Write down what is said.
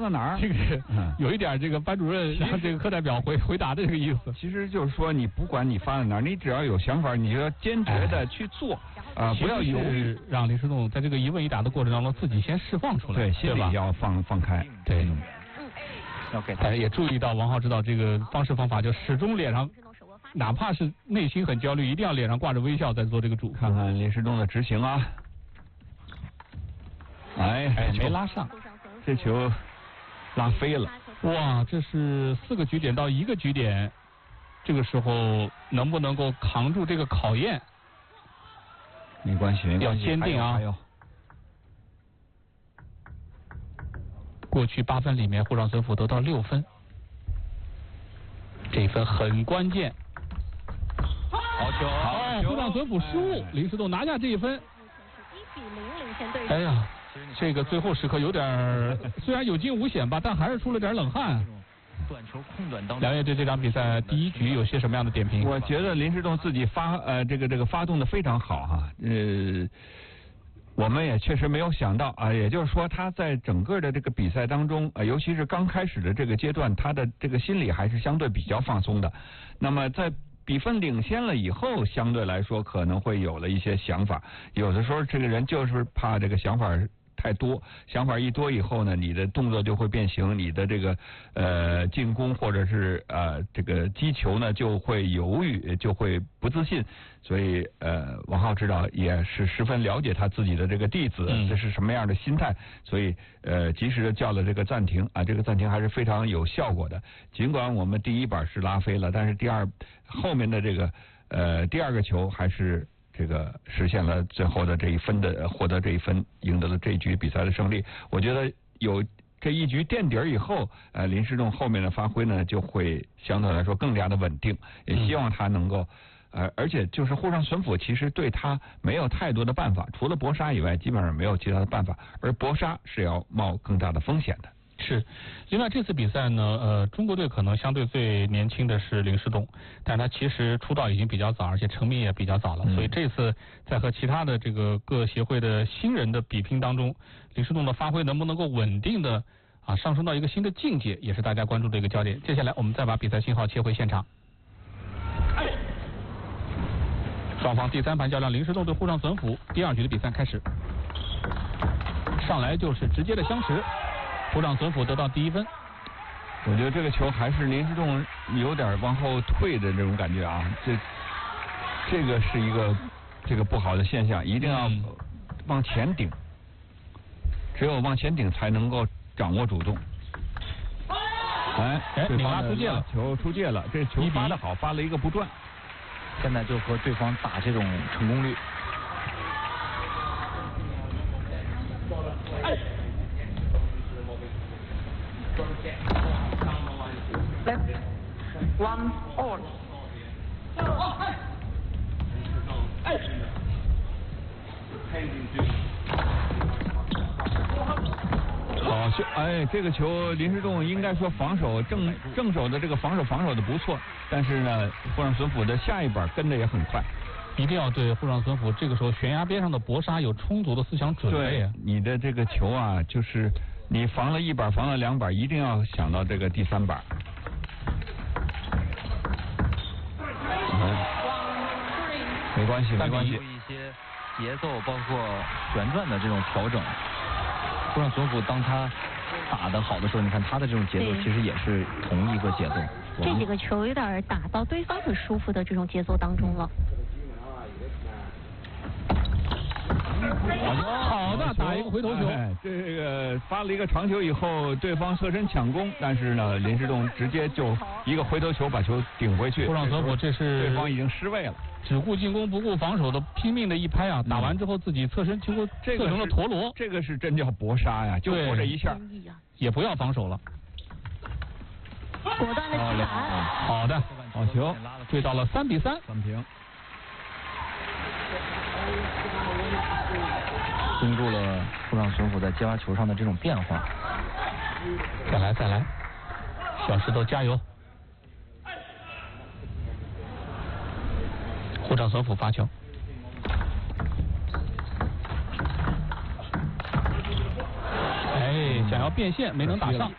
到哪儿？ 这个有一点这个班主任让这个课代表回答的这个意思。 其实就是说，你不管你发在哪儿，你只要有想法，你就要坚决的去做，不要犹豫， 让林诗栋在这个一问一答的过程当中自己先释放出来， 对，心里要放开， 对。 OK， 大家也注意到王浩指导这个方式方法，就始终脸上，哪怕是内心很焦虑，一定要脸上挂着微笑在做这个主。 看看林诗栋的执行啊， 没拉上， 这球拉飞了。 哇，这是4个局点到1个局点，这个时候能不能够扛住这个考验？ 没关系， 要坚定啊！ 还有过去8分里面，沪上存储得到6分，这一分很关键。 好球， 沪上存储失误，林诗栋拿下这一分。哎呀，这个最后时刻有点虽然有惊无险吧，但还是出了点冷汗。 短球空短当中， 梁烨对这场比赛第1局有些什么样的点评？ 我觉得林诗栋自己这个发动的非常好哈，我们也确实没有想到啊，也就是说他在整个的这个比赛当中，尤其是刚开始的这个阶段，他的这个心理还是相对比较放松的。那么在比分领先了以后，相对来说可能会有了一些想法，有的时候这个人就是怕这个想法太多，想法一多以后呢，你的动作就会变形，你的这个进攻或者是这个击球呢就会犹豫，就会不自信。所以王浩指导也是十分了解他自己的这个弟子这是什么样的心态，所以及时的叫了这个暂停啊，这个暂停还是非常有效果的。尽管我们第1板是拉飞了，但是后面的这个第2个球还是这个实现了最后的这一分的获得这一分，赢得了这一局比赛的胜利。我觉得有这一局垫底以后，林诗栋后面的发挥呢就会相对来说更加的稳定，也希望他能够而且就是沪上存储其实对他没有太多的办法，除了搏杀以外基本上没有其他的办法，而搏杀是要冒更大的风险的。 是，另外这次比赛呢，中国队可能相对最年轻的是林诗栋，但是他其实出道已经比较早，而且成名也比较早了，所以这次在和其他的这个各协会的新人的比拼当中，林诗栋的发挥能不能够稳定的上升到一个新的境界，也是大家关注的一个焦点。接下来我们再把比赛信号切回现场。双方第3盘较量，林诗栋对沪上存储，第2局的比赛开始，上来就是直接的相持。沪上存储得到第1分， 我觉得这个球还是林诗栋有点往后退的这种感觉啊，这个是一个这个不好的现象，一定要往前顶，只有往前顶才能够掌握主动。对方出界了，球出界了，这球发得好，发了一个不转， 现在就和对方打这种成功率。 One all。 好，这个球林诗栋应该说防守正手的这个防守的不错，但是呢，沪上存储的下一板跟的也很快。 一定要对沪上存储这个时候悬崖边上的搏杀有充足的思想准备。 对，你的这个球啊，就是你防了1板，防了2板，一定要想到这个第3板。没关系。 一些节奏，包括旋转的这种调整。沪上存储当他打得好的时候，你看他的这种节奏其实也是同一个节奏。 这几个球有点打到对方很舒服的这种节奏当中了。 好的，打一个回头球。 这个发了一个长球以后，对方侧身抢攻，但是呢，林诗栋直接就一个回头球把球顶回去。 沪上存储这是对方已经失位了， 只顾进攻不顾防守的拼命的一拍啊！打完之后自己侧身，结果侧成了陀螺。 这个是真叫搏杀呀，就搏这一下， 也不要防守了。 果断的击打。 好的， 好球， 追到了3比3， 扳平。 盯住了沪上存储在接发球上的这种变化。 再来，小石头加油！沪上存储发球，想要变线没能打上。